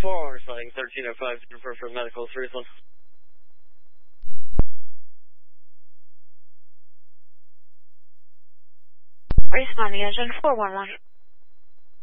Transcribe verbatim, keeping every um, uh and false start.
four, responding thirteen oh five to confirm for medical three one. Responding engine four one one.